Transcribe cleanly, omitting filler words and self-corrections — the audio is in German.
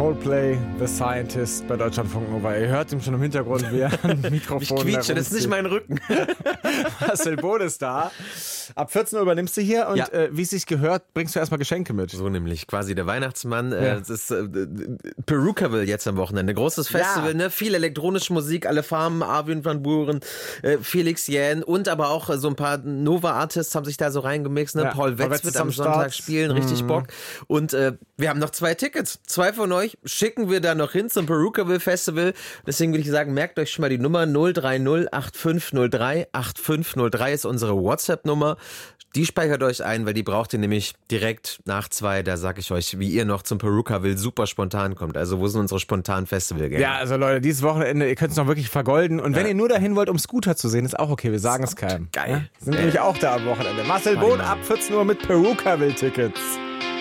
Coldplay, The Scientist bei Deutschlandfunk Nova. Ihr hört ihn schon im Hintergrund, wie er ein Mikrofon Ich quietsche, das ist nicht mein Rücken. Marcel Bode ist da. Ab 14 Uhr übernimmst du hier und Ja. wie es sich gehört, bringst du erstmal Geschenke mit. So nämlich, quasi der Weihnachtsmann. Ja. Es ist Perukaville jetzt am Wochenende. Großes Festival, Ja. ne? Viel elektronische Musik, alle Farben, Arvin van Buuren, Felix Jähn und aber auch so ein paar Nova-Artists haben sich da so reingemixt. Ne? Ja, Paul Wetz wird am Sonntag Start. spielen, richtig Bock. Und wir haben noch 2 Tickets. 2 von euch schicken wir da noch hin zum Perukaville Festival. Deswegen würde ich sagen, merkt euch schon mal die Nummer 030 8503 8503 ist unsere WhatsApp-Nummer. Die speichert euch ein, weil die braucht ihr nämlich direkt nach 2. Da sag ich euch, wie ihr noch zum Perukaville super spontan kommt. Also wo sind unsere spontanen Festivalgänge? Ja, also Leute, dieses Wochenende, ihr könnt es noch wirklich vergolden. Und wenn ihr nur dahin wollt, um Scooter zu sehen, ist auch okay, wir sagen es keinem. Geil. Ja? Sind nämlich auch da am Wochenende. Marcel Bode ab 14 Uhr mit Perukaville-Tickets.